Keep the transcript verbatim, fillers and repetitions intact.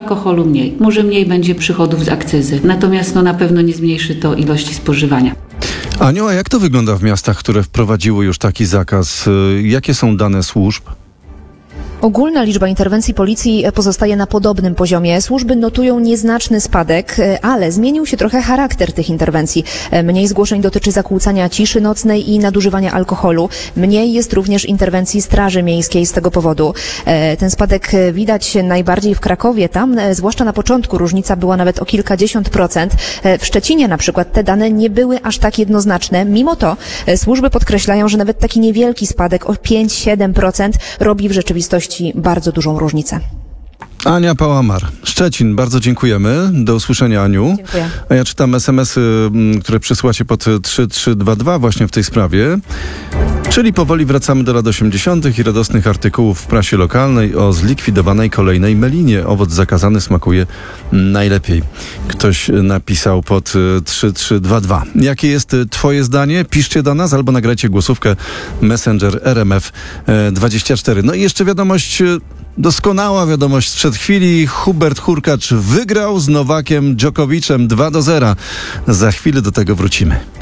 alkoholu mniej. Może mniej będzie przychodów z akcyzy. Natomiast no, na pewno nie zmniejszy to ilości spożywania. Aniu, a jak to wygląda w miastach, które wprowadziły już taki zakaz? Jakie są dane służb? Ogólna liczba interwencji policji pozostaje na podobnym poziomie. Służby notują nieznaczny spadek, ale zmienił się trochę charakter tych interwencji. Mniej zgłoszeń dotyczy zakłócania ciszy nocnej i nadużywania alkoholu. Mniej jest również interwencji Straży Miejskiej z tego powodu. Ten spadek widać najbardziej w Krakowie. Tam, zwłaszcza na początku, różnica była nawet o kilkadziesiąt procent. W Szczecinie na przykład te dane nie były aż tak jednoznaczne. Mimo to służby podkreślają, że nawet taki niewielki spadek o pięć do siedmiu procent robi w rzeczywistości bardzo dużą różnicę. Ania Pałamar, Szczecin, bardzo dziękujemy. Do usłyszenia, Aniu. Dziękuję. A ja czytam es em esy, które przysłacie pod trzy trzy dwa dwa właśnie w tej sprawie. Czyli powoli wracamy do lat osiemdziesiątych i radosnych artykułów w prasie lokalnej o zlikwidowanej kolejnej melinie. Owoc zakazany smakuje najlepiej. Ktoś napisał pod trzy trzy dwa dwa. Jakie jest twoje zdanie? Piszcie do nas albo nagrajcie głosówkę Messenger R M F dwadzieścia cztery. No i jeszcze wiadomość, doskonała wiadomość sprzed chwili. Hubert Hurkacz wygrał z Nowakiem Dżokowiczem dwa do zera. Za chwilę do tego wrócimy.